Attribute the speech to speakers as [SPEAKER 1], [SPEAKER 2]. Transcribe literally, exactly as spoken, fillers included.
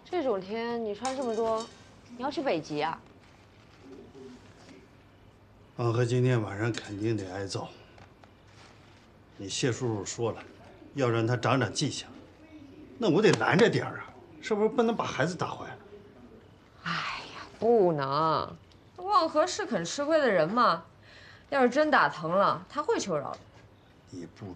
[SPEAKER 1] 这种天你穿这么多，你要去北极啊？
[SPEAKER 2] 王和今天晚上肯定得挨揍。你谢叔叔说了，要让他长长记性，那我得拦着点儿啊，是不是不能把孩子打坏了？
[SPEAKER 1] 哎呀，不能，望和是肯吃亏的人嘛，要是真打疼了，他会求饶的。
[SPEAKER 2] 你不